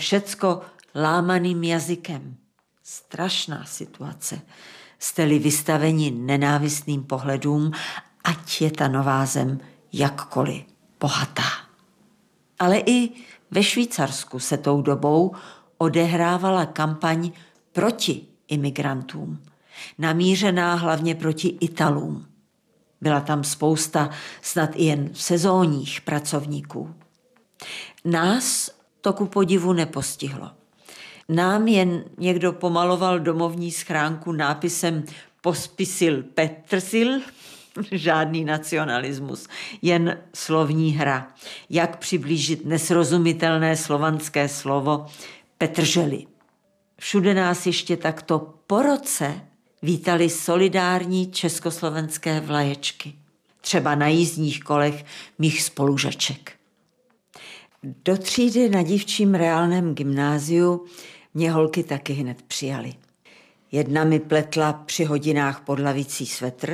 Všecko lámaným jazykem. Strašná situace. Jste-li vystaveni nenávistným pohledům, ať je ta nová zem jakkoliv bohatá. Ale i ve Švýcarsku se tou dobou odehrávala kampaň proti imigrantům, namířená hlavně proti Italům. Byla tam spousta snad i jen sezónních pracovníků. Nás to ku podivu nepostihlo. Nám jen někdo pomaloval domovní schránku nápisem Pospisil Petrsil, žádný nacionalismus, jen slovní hra. Jak přiblížit nesrozumitelné slovanské slovo Petrželi. Všude nás ještě takto po roce vítali solidární československé vlaječky. Třeba na jízdních kolech mých spolužaček. Do třídy na dívčím reálném gymnáziu mě holky taky hned přijaly. Jedna mi pletla při hodinách pod lavicí svetr,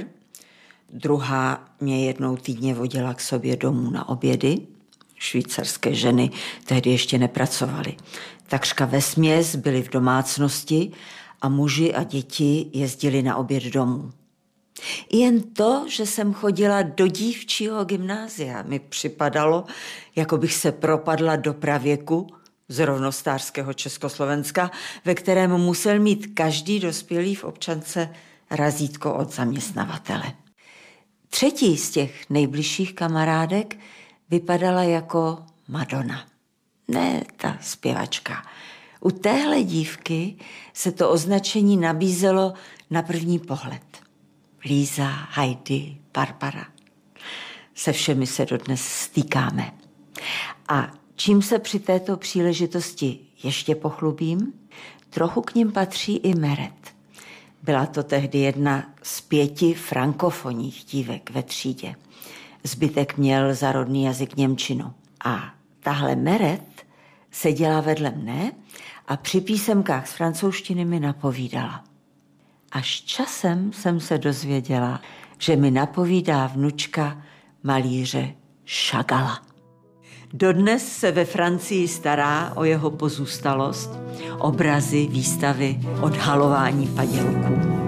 druhá mě jednou týdně vodila k sobě domů na obědy. Švýcarské ženy tehdy ještě nepracovaly. Takřka vesměs byly v domácnosti a muži a děti jezdili na oběd domů. Jen to, že jsem chodila do dívčího gymnázia, mi připadalo, jako bych se propadla do pravěku z rovnostářského Československa, ve kterém musel mít každý dospělý v občance razítko od zaměstnavatele. Třetí z těch nejbližších kamarádek vypadala jako Madonna. Ne ta zpěvačka. U téhle dívky se to označení nabízelo na první pohled. Líza, Heidi, Barbara. Se všemi se dodnes stýkáme. A čím se při této příležitosti ještě pochlubím, trochu k nim patří i Meret. Byla to tehdy jedna z 5 frankofonních dívek ve třídě. Zbytek měl za rodný jazyk němčinu. A tahle Meret seděla vedle mne a při písemkách z francouzštiny mi napovídala. Až časem jsem se dozvěděla, že mi napovídá vnučka malíře Chagalla. Dodnes se ve Francii stará o jeho pozůstalost, obrazy, výstavy, odhalování padělků.